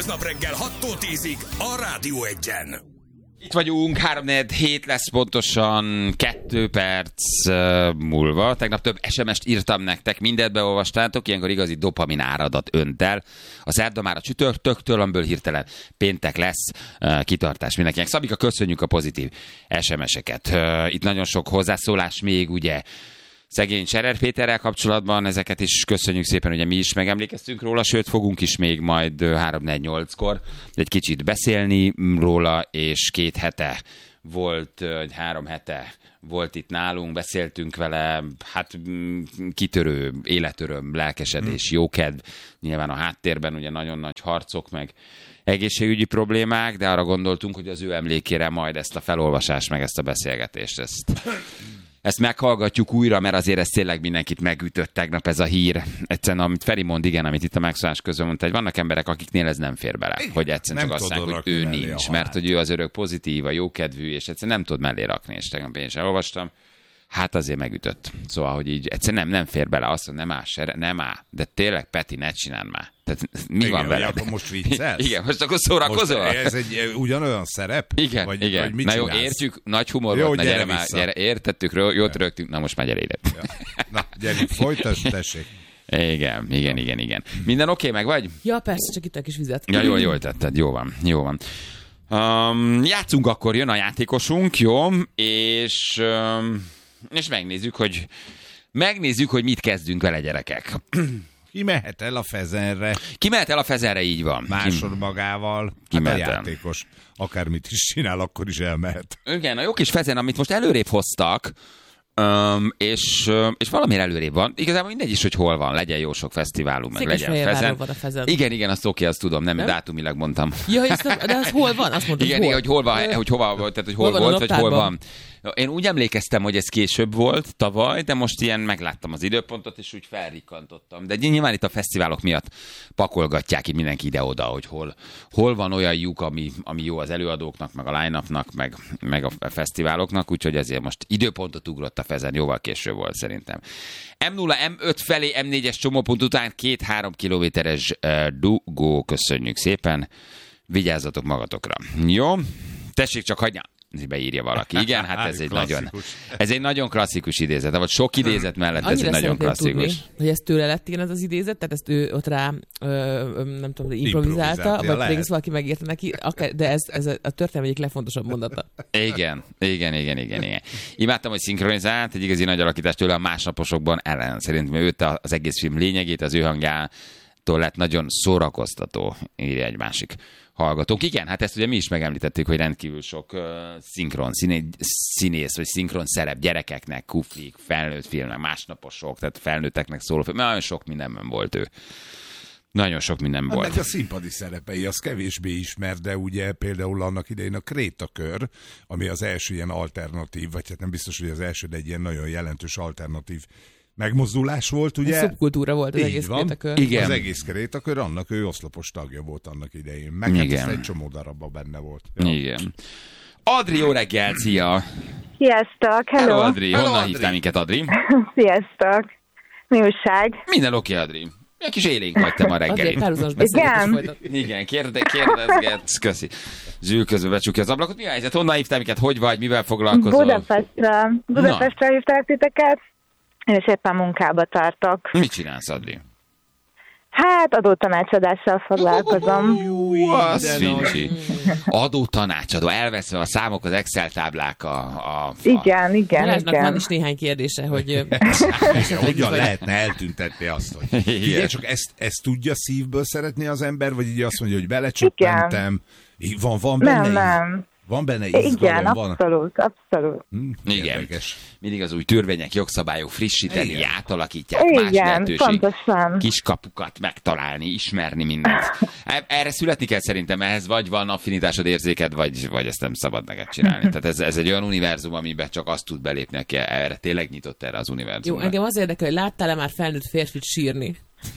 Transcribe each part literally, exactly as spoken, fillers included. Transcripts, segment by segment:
Másnap reggel hattól tízig a Rádió Egyen. Itt vagyunk, három negyven hét lesz pontosan kettő perc uh, múlva. Tegnap több es em est írtam nektek, mindent beolvastátok, ilyenkor igazi dopamin áradat önt el. A szerda már a csütörtöktől, amiből hirtelen péntek lesz, uh, kitartás mindenkinek. Szabika, köszönjük a pozitív es em eseket. Uh, itt nagyon sok hozzászólás még, ugye, szegény Cserer Péterrel kapcsolatban, ezeket is köszönjük szépen, ugye mi is megemlékeztünk róla, sőt fogunk is még majd három negyvennyolckor egy kicsit beszélni róla, és két hete volt, egy három hete volt itt nálunk, beszéltünk vele, hát kitörő életöröm, lelkesedés, jókedv, nyilván a háttérben ugye nagyon nagy harcok, meg egészségügyi problémák, de arra gondoltunk, hogy az ő emlékére majd ezt a felolvasást, meg ezt a beszélgetést, ezt... Ezt meghallgatjuk újra, mert azért ez tényleg mindenkit megütött tegnap ez a hír. Egyszerűen, amit Feri mond, igen, amit itt a megszólás közben mondta, hogy vannak emberek, akiknél ez nem fér bele. Hogy egyszerűen csak azt mondják, hogy ő nincs, mert hogy ő az örök pozitív, a jókedvű, és egyszerűen nem tud mellé rakni, és tegnap én is elolvastam. Hát azért megütött. Szóval, hogy így egyszerűen nem, nem fér bele. Azt mondja, nem áll, se, nem áll. De tényleg, Peti, ne csináld már. Tehát mi igen, van veled? Akkor most viccelsz? Igen, most akkor szórakozol? Most ez egy ugyanolyan szerep? Igen, vagy, igen. Vagy mit na jó, csinálsz? értjük, nagy humor jó, volt, na gyere, gyere már, gyere, értettük, jót rögtünk, na most már gyere ide. Ja. Na, gyerünk, folytasd, tessék. Igen, igen, igen, igen. Minden oké, okay, meg vagy? Ja, persze, csak itt a kis vizet. Ja, jól, jól tetted, jó van, jó van. Um, játszunk akkor, jön a játékosunk, jó? És, um, és megnézzük, hogy megnézzük, hogy mit kezdünk vele, gyerekek. Ki mehet el a Fezenre? Ki mehet el a Fezenre, így van. Másod magával. Ki hát a mehet el? játékos. Akármit is csinál, akkor is elmehet. Igen, a jó kis Fezen, amit most előrébb hoztak, Um, és, um, és valamiért előrébb van. Igazából mindegy is, hogy hol van. Legyen jó sok fesztiválunk, meg legyen Fezen. Van a Fezen. Igen, igen, azt oké, azt tudom, nem, nem? dátumilag mondtam. Ja, de az hol van? Azt mondtad, igen, hol? Igen, hogy hol van, hogy hova volt, tehát hogy hol, hol volt, vagy hol van. Én úgy emlékeztem, hogy ez később volt tavaly, de most ilyen megláttam az időpontot, és úgy felrikkantottam. De nyilván itt a fesztiválok miatt pakolgatják ki mindenki ide-oda, hogy hol, hol van olyan lyuk, ami, ami jó az előadóknak, meg a line-upnak, meg, meg a fesztiváloknak, úgyhogy ezért most időpontot ugrott a Fezen, jóval később volt szerintem. em nulla, em öt felé, em négyes csomópont után két-három kilométeres uh, dugó, köszönjük szépen. Vigyázzatok magatokra. Jó? Tessék csak hagyni. Beírja valaki. Igen, hát ez egy nagyon, ez egy nagyon klasszikus idézet. Vagy sok idézet mellett annyira ez egy nagyon klasszikus. Tudni, hogy ez tőle lett ilyen az az idézet, tehát ezt ő ott rá, ö, ö, nem tudom, improvizálta, vagy pedig valaki megérte neki, akár, de ez, ez a történelem egyik legfontosabb mondata. Igen, igen, igen, igen, igen. Imádtam, hogy szinkronizált, egy igazi nagy alakítás tőle a másnaposokban ellen. Szerintem őt az egész film lényegét, az ő hangjától lett nagyon szórakoztató, írja egy másik hallgatók. Igen, hát ezt ugye mi is megemlítettük, hogy rendkívül sok uh, szinkron színé, színész, vagy szinkron szerep gyerekeknek, kuflik, felnőtt filmek, másnaposok, tehát felnőtteknek szóló film. Nagyon sok mindenben volt ő. Nagyon sok minden hát volt. Meg a színpadi szerepei, az kevésbé ismert, de ugye például annak idején a Krétakör, ami az első ilyen alternatív, vagy hát nem biztos, hogy az első, de egy ilyen nagyon jelentős alternatív megmozdulás volt, ugye? A szubkultúra volt az így egész van. Krétakör. Igen. Az egész Krétakör, annak ő oszlopos tagja volt annak idején. Meg hát ezt egy csomó darabban benne volt. Ja. Igen. Adri, jó reggel, szia! Sziasztok, hello! Hello, Adri, hello, honnan Adri. hívtál minket, Adri? Sziasztok! Mi újság? Minden oké, Adri. Egy kis élénk vagy te ma reggeli. Igen, Igen, kérde, kérdezgetsz, köszi. Zsül közben becsukja az ablakot. Mi a helyzet? Honnan hívtál minket? Hogy vagy? Mivel foglalkozol? Budapestre. Budapestre hívták titeket, és éppen munkába tartok. Mit csinálsz, Adri? Hát adótanácsadással foglalkozom. Az fincsi. Adótanácsadó, elveszve a számok, az Excel táblák a... a, a... Igen, igen, Balázsnak igen. van is néhány kérdése, hogy... Hogyan lehetne eltüntetni azt, hogy... Figyelj, csak ezt, ezt tudja szívből szeretni az ember, vagy így azt mondja, hogy belecsöppentem. Van, van benne Nem, nem. Van benne izgalom, Igen, van. abszolút, abszolút. Hm, Igen. érdekes. Mindig az új törvények, jogszabályok frissíteni, Igen. átalakítják, más Igen, lehetőség, pontosan. kiskapukat megtalálni, ismerni mindent. Erre születni kell szerintem, ehhez vagy van affinitásod, érzéked, vagy, vagy ezt nem szabad neked csinálni. Tehát ez, ez egy olyan univerzum, amiben csak azt tud belépni, aki erre tényleg nyitott erre az univerzumra. Jó, engem az érdekel, hogy láttál-e már felnőtt férfit sírni?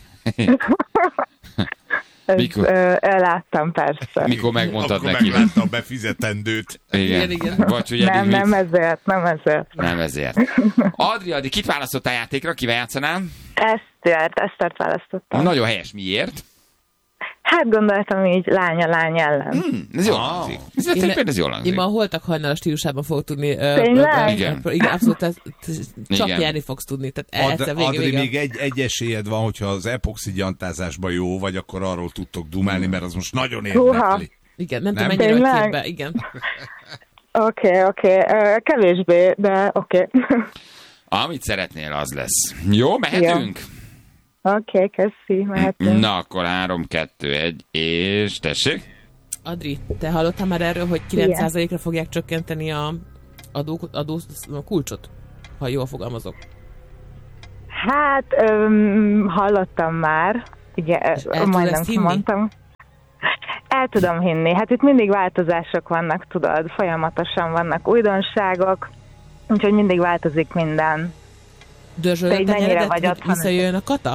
Mikor? Ö, láttam, persze. Mikor megmondtad Akkor neki. meglátta a befizetendőt. Igen, Igen, igen. Vagy, hogy Nem, eddig nem mit? ezért, nem ezért. Nem ezért. Adri, Adri, kit választottál játékra? Kivel játszanál? Esztert, Esztert választottam. Nagyon helyes. Miért? Hát gondoltam így lánya-lány ellen. Hmm, ez jól hangzik. Ez, ez, ez, ez jól hangzik. Én ma a holtak hajnala stílusában fogok tudni. Tényleg? Igen. Igen, abszolút csak nyerni fogsz tudni. Tehát Ad, vége, Adri, vége. még egy, egy esélyed van, hogyha az epoxi gyantázásban jó vagy, akkor arról tudtok dumálni, mert az most nagyon érdekli. Igen, nem, Nem? tudom mennyire a Tényleg? képbe. Igen. Oké, okay, oké. Okay. Kevésbé, de oké. Okay. Amit szeretnél, az lesz. Jó, mehetünk? Oké, okay, köszi, mehetünk. Na, akkor három, kettő, egy, és tessék. Adri, te hallottál már erről, hogy kilenc százalékra fogják csökkenteni a adó, adó a kulcsot? Ha jól fogalmazok. Hát, öm, hallottam már. Igen, majdnem kimondtam. El tudom hinni. Hát itt mindig változások vannak, tudod. Folyamatosan vannak újdonságok, úgyhogy mindig változik minden. Dörzsölött a nyeredet, hogy visszajöjjön a kata?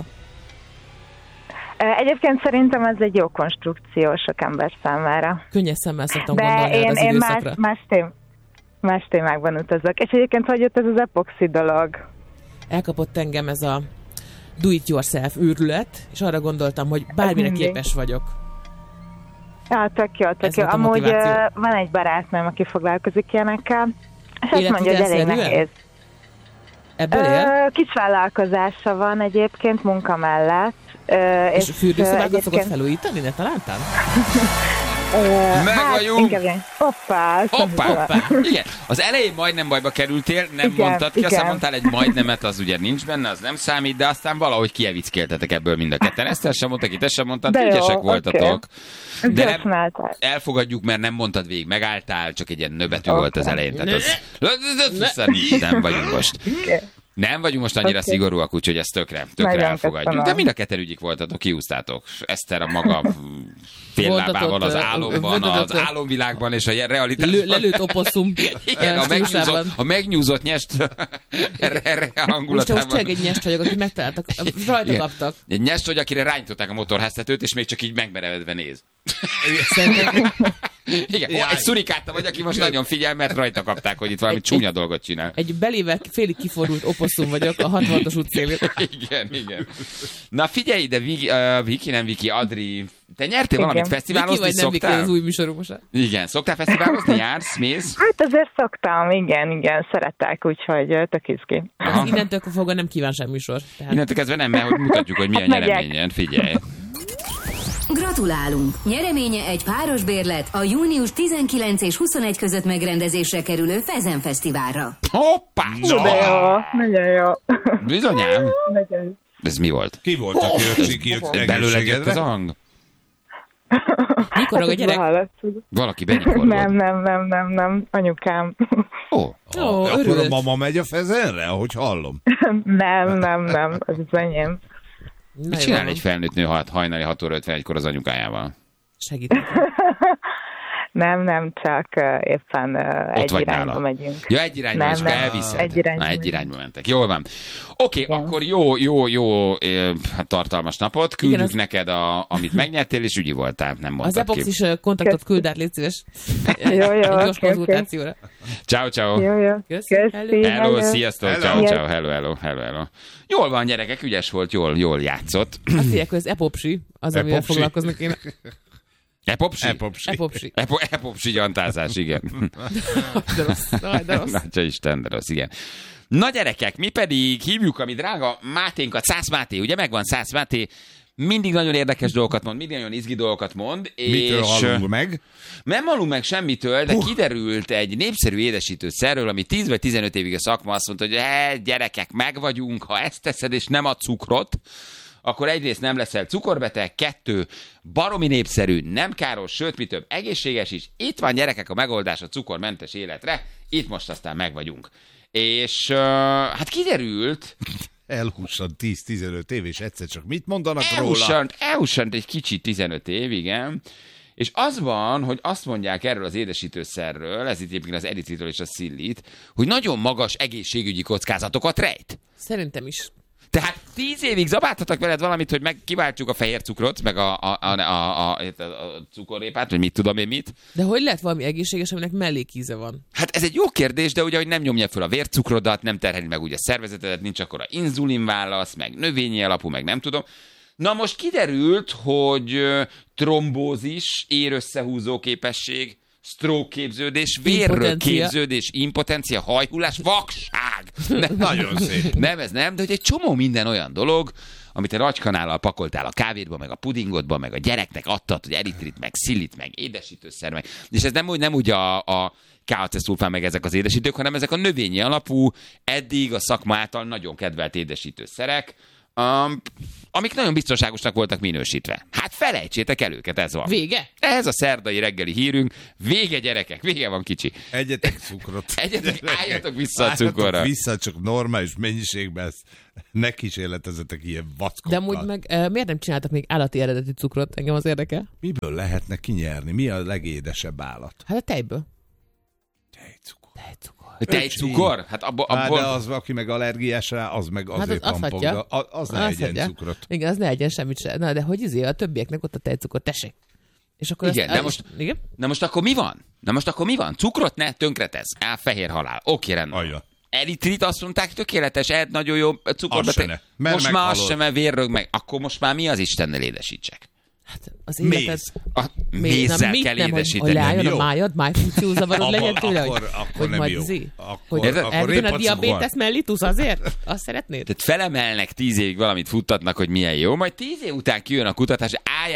Egyébként szerintem ez egy jó konstrukció sok ember számára. Könnyes szemmel szoktam de gondolni én, az én időszakra. más, más, tém, más témákban utazok. És egyébként hogy jött ez az epoxi dolog? Elkapott engem ez a do-it-yourself őrület, és arra gondoltam, hogy bármire képes vagyok. Ja, tök jó, tök jó. Amúgy uh, van egy barátnőm, aki foglalkozik ilyenekkel, és azt mondja, hogy elég nehéz. Ebből él? Kis vállalkozása van egyébként munka mellett. Uh, és, és fürdőszobákat egyébként... szokott felújítani, ne talántál? Uh, Meg hát, vagyunk. Hoppá, hoppá, hoppá. Igen. Az elején majdnem bajba kerültél, nem igen, mondtad ki, igen. Aztán mondtál egy majdnemet, az ugye nincs benne, az nem számít, de aztán valahogy kievickeltetek ebből mind a ketten. Ezt el sem mondtak, itt ezt sem mondtad, ügyesek voltatok. Okay. De nem, elfogadjuk, mert nem mondtad végig, megálltál, csak egy ilyen nöbetű okay. volt az elején. Tehát az... Nem vagyunk most. Nem vagyunk most annyira okay. szigorúak, úgyhogy ezt tökre, tökre elfogadjuk. De mind a ketten ügyik voltatok, kiúztátok. Eszter a maga fél lábával az álomban, az álomvilágban és a realitásban. Lelőtt oposszum. Igen, a megnyúzott, a megnyúzott nyest erre a hangulatában. Most csak egy nyest vagyok, akit megtaláltak, rajta kaptak. Egy nyest vagy, akire rányították a motorháztetőt, és még csak így megmerevedve néz. Igen, oh, egy szurikáta vagy, aki most nagyon figyel, mert rajta kapták, hogy itt valami egy, csúnya egy, dolgot csinál. Egy belével félig kifordult oposszum vagyok a hatvanas útszélén. Igen, igen. Na figyelj ide, Viki, uh, Viki nem Viki, Adri, te nyertél igen. valamit fesztiválozni, Viki vagy nem szoktál? Viki, az új műsorunk most. Igen, szoktál fesztiválozni, jársz, mész? Hát azért szoktam, igen, igen, szeretek, úgyhogy tök izgi. Innentől fogva nem kíván sem műsor. Tehát... Innentől kezdve nem, mert hogy mutatjuk, hogy milyen nyereményen, figyelj. Gratulálunk! Nyereménye egy páros bérlet a június tizenkilenc és huszonegy között megrendezésre kerülő Fezen Fesztiválra. Hoppá! No. De jó, nagyon jó. Bizonyám. Nagyon jó. Ez mi volt? Ki volt, aki öcsi, ki jött belőle jött az hang? Mikor a gyerek? Valaki benyikorgott. Nem, nem, nem, nem, nem, anyukám. Ó, oh. oh, akkor a mama megy a Fezenre, ahogy hallom? Nem, nem, nem, ez az enyém. Mit csinál van. Egy felnőtt nő hajnali hat óra ötvenegykor az anyukájával? Segítek. Nem, nem, csak uh, éppen uh, egy irányba nála. Megyünk. Ja, egy irányba, nem, és nem, elviszed. Egy irányba, Na, egy irányba mentek. Jól van. Oké, okay, akkor jó, jó, jó hát tartalmas napot. Küldjük igen, az... neked, a, amit megnyertél, és ügyi voltál, nem mondtad ki. Az Epox is kontaktot küld át, légy szíves. Jó, jó, gyors konzultációra. Ciao, ciao. Jó, jó. Köszi, hello. Hello, sziasztok, ciao, ciao, hello, hello, hello, hello. Jól van, gyerekek, ügyes volt, jól, jól játszott. Azt mondják, hogy az epopsi, az, amivel foglalkoznak én. Epopsi? Epopsi. Epopsi. Epo, epopsi gyantázás, igen. De rossz, de rossz. Nagyja Isten, de rossz, igen. Na gyerekek, mi pedig hívjuk a mi drága Máténkat, Szász Máté, ugye megvan Szász Máté, mindig nagyon érdekes dolgokat mond, mindig nagyon izgi dolgokat mond. Mitől és hallunk meg? Nem hallunk meg semmitől, de uh. kiderült egy népszerű édesítőszerről, ami tíz vagy tizenöt évig a szakma azt mondta, hogy eh, gyerekek, meg vagyunk, ha ezt teszed és nem a cukrot, akkor egyrészt nem leszel cukorbeteg, kettő, baromi népszerű, nem káros, sőt, mi több, egészséges is. Itt van, gyerekek, a megoldás a cukormentes életre, itt most aztán meg vagyunk. És uh, hát kiderült... Elhussant tíz-tizenöt év, és egyszer csak mit mondanak elhussant, róla? Elhussant egy kicsit tizenöt év, igen. És az van, hogy azt mondják erről az édesítőszerről, ez itt egyébként az eritritol és a szillit, hogy nagyon magas egészségügyi kockázatokat rejt. Szerintem is. Tehát tíz évig zabáltatok veled valamit, hogy meg kiváltsuk a fehér cukrot, meg a, a, a, a, a, a cukorrépát, vagy mit tudom én mit. De hogy lehet valami egészséges, aminek mellékíze van? Hát ez egy jó kérdés, de ugye, hogy nem nyomja föl a vércukrodat, nem terheli meg ugye a szervezetedet, nincs akkora inzulinválasz, meg növényi alapú, meg nem tudom. Na most kiderült, hogy trombózis, érösszehúzó képesség, stroke képződés, vérről képződés, impotencia, hajhullás, vakság. Nem, nagyon szép. Nem, ez nem, de hogy egy csomó minden olyan dolog, amit a racskanállal pakoltál a kávédba, meg a pudingodba, meg a gyereknek adtad, hogy eritrit, meg szilit, meg édesítőszer, meg. És ez nem úgy, nem úgy a, a ká á cé szulfán, meg ezek az édesítők, hanem ezek a növényi alapú, eddig a szakma által nagyon kedvelt édesítőszerek, Um, amik nagyon biztonságosnak voltak minősítve. Hát felejtsétek el őket, ez van. Vége? Ez a szerdai reggeli hírünk. Vége, gyerekek, vége van, kicsi. Egyetek cukrot. Egyetek, álljatok vissza a cukorra. Álljatok vissza, csak normális mennyiségben, ezt ne kísérletezetek ilyen vackokkal. De amúgy meg uh, miért nem csináltak még állati eredeti cukrot? Engem az érdekel. Miből lehetne kinyerni? Mi a legédesebb állat? Hát a tejből. Tejcukor. Tejcukor. Tejcukor? Hát abba, abba... de az, aki meg allergiás rá, az meg azért hát az pampogja. Az, az ne az egyen cukrot. Igen, az ne egyen semmit se. Na, de hogy izé, a többieknek ott a tejcukor, tessék. És akkor igen, azt, de most, igen? Na most akkor mi van? Na most akkor mi van? Cukrot ne tönkretesz. Á, fehér halál. Oké, rendben. Ajja. Eritrit azt mondták, tökéletes, ed, nagyon jó cukorba. Te... Most már az sem, mert vérrög meg. Akkor most már mi az Istennel édesítsek? Hát az életed... Méz. A mézzel kell nem, édesíteni. Hogy leálljon a májad, májfunkció zavarod legyen tőle, akkor, hogy, akkor hogy nem majd jó. zé. Akkor, hogy akkor elviton a diabétesz mellitus azért? Azt szeretnéd? Tehát felemelnek tíz évig valamit futtatnak, hogy milyen jó, majd tíz év után kijön a kutatás,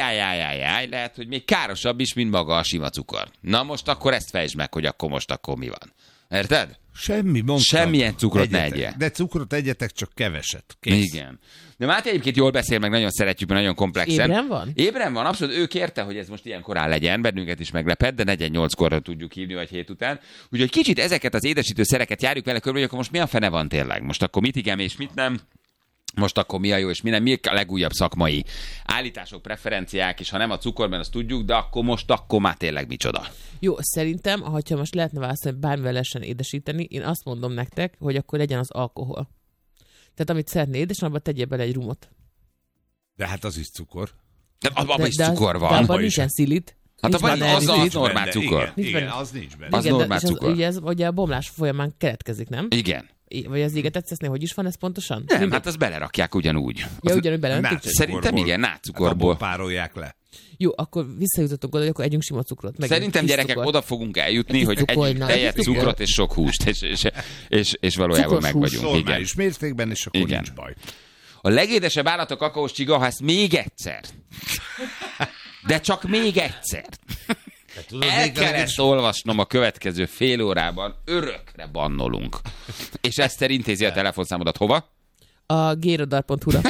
áj, lehet, hogy még károsabb is, mint maga a sima cukor. Na most akkor ezt fejtsd meg, hogy akkor most akkor mi van. Érted? Semmi, mondtam. Semmilyen cukrot egyetek. ne egye. De cukrot egyetek, csak keveset. Kész. Igen. De Máté egyébként jól beszél, meg nagyon szeretjük, mert nagyon komplexen. Ébren van? Ébren van, abszolút. Ő kérte, hogy ez most ilyen korán legyen, bennünket is meglepett, de negyvennyolckorra tudjuk hívni, vagy hét után. Úgyhogy kicsit ezeket az édesítőszereket járjuk vele körül, hogy akkor most mi a fene van tényleg? Most akkor mit igen és mit nem? Most akkor mi a jó és mi nem? Mi a legújabb szakmai állítások, preferenciák, és ha nem a cukorban, azt tudjuk, de akkor most akkor már tényleg micsoda. Jó, szerintem, ha most lehetne választani, hogy bármivel lehessen édesíteni, én azt mondom nektek, hogy akkor legyen az alkohol. Tehát amit szeretné édesen, abban tegyél bele egy rumot. De hát az is cukor. De abban is de, cukor van. De abban nincsen szilit. Hát nincs abban az, az normál benne, cukor. Igen, igen, az nincs benne. Az igen, normál de, cukor. Az, ugye ez ugye a bomlás folyamán keletkezik, nem? Igen. Vagy az égetett szesznél, hogy is van ez pontosan? Nem, Mindegy. hát azt belerakják ugyanúgy. Ja, Az, ugyanúgy beleöntik? Szerintem igen, nátscukorból. Hát párolják le. Jó, akkor visszajutottunk oda, hogy akkor együnk sima cukrot. Meg Szerintem gyerekek cukor. oda fogunk eljutni, Egy hogy cukor, együnk na, tejet, egy cukor. cukrot és sok húst, és, és, és, és valójában Cukros meg hús, vagyunk. Igen. Normális mértékben, és akkor Igen. nincs baj. A legédesebb állat a kakaós csiga, ha ezt még egyszer. De csak még egyszer. Tudod, El kell ezt olvasnom a következő fél órában, örökre bannolunk. És Eszter intézi a telefonszámodat hova? A géradar pont hu-ra.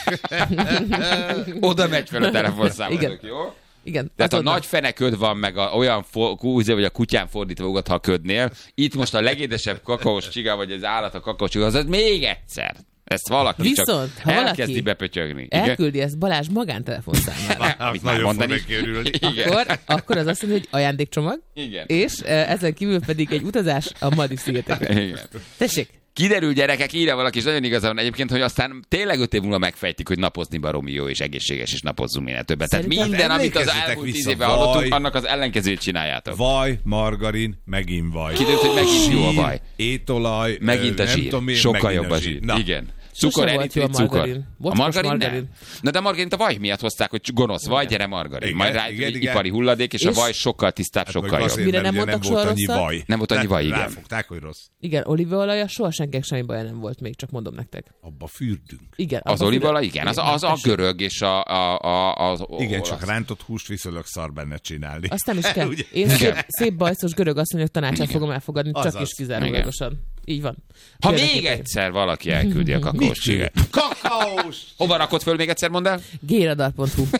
Oda megy fel a telefonszámodok, jó? Igen. Tehát a azonnal. nagy feneköd van, meg a, olyan fo- vagy a kutyán fordítva ugat, ha a ködnél. Itt most a legédesebb kakaós csiga, vagy az állat a kakaós csiga, az még egyszer. Ezt valaki Viszont, csak ha valaki elkezdi bepötyögni. elküldi ezt Balázs magántelefonszámára, Amit már nagyon mondani. fognak örülni. Igen. akkor, akkor az azt mondja, hogy ajándékcsomag, Igen. és eh, ezen kívül pedig egy utazás a Maldív-szigetekre. Igen. Tessék! Kiderül, gyerekek, írja valaki, és nagyon igaza van egyébként, hogy aztán tényleg öt év múlva megfejtik, hogy napozni baromi jó és egészséges, és napozzunk minél többet. Tehát Szerintem minden, amit az emlékezzetek elmúlt tíz vissza, évben hallottunk, vaj. annak az ellenkezőjét csináljátok. Vaj, margarin, megint vaj. Kiderült, hogy megint Sír, jó a vaj. Étolaj, Megint ö, a nem zsír. tudom én, Sokkal megint jobb a zsír. Na. Igen. Sose Cukor, volt jó a eritrit, cukor. margarin. A Bocskos margarin, margarin. nem. Na de a margarint a vaj miatt hozták, hogy gonosz vaj, gyere margarin. Igen, Majd rá igen, egy igen. ipari hulladék, és, És- a vaj sokkal tisztább, Hát sokkal meg jobb. azért, Mire mert nem ugye mondtak volt soha annyi rosszat? vaj. Nem volt annyi vaj, igen. Ráfogták, hogy rossz. Igen, olívaolajja soha senkinek semmi baja nem volt még, csak mondom nektek. Abba fürdünk. Igen. Az abba olívaolaj, füle- igen. Az, az a görög és a, a, a, az Igen, olasz. csak rántott húst viszonylag szar benne csinálni. Azt nem is kell. Ugye? Én szép, szép bajszos görög asszonyok tanácsát fogom elfogadni, csak Azaz. is kizárólagosan. Így van. Ha Példaképpen. még egyszer valaki elküldi a kakaós csiget. Kakaós! Hova rakod föl még egyszer, mondd el? géradar pont hu.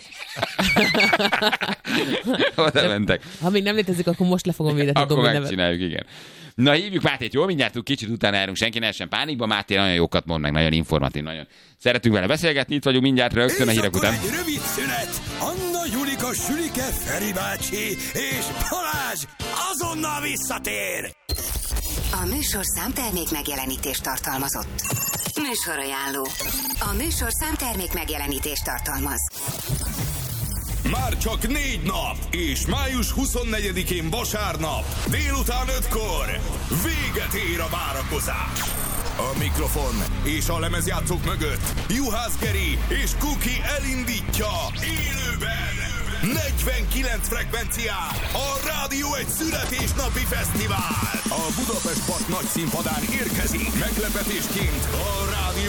Oda mentek. Ha még nem létezik, akkor most le fogom védetni a Akkor domain nevet. megcsináljuk, igen. Na hívjuk Mátét, jó? Mindjárt tud kicsit utána járunk, senki ne essen pánikba. Máté nagyon jókat mond, meg nagyon informatív, nagyon szeretünk vele beszélgetni. Itt vagyunk mindjárt rögtön a És hírek akkor után. egy rövid szünet. Anna, Julika, Sülike, Feri bácsi és Balázs azonnal visszatér. A műsorszám termék megjelenítést tartalmazott. Műsorajánló. A műsorszám termék megjelenítést tartalmaz. Már csak négy nap, és május huszonnegyedikén vasárnap, délután ötkor véget ér a várakozás. A mikrofon és a lemezjátszók mögött Juhász Geri és Kuki elindítja élőben negyvenkilenc frekvencián a Rádió egy születésnapi fesztivál. A Budapest Park nagy színpadán érkezik meglepetésként a Rádió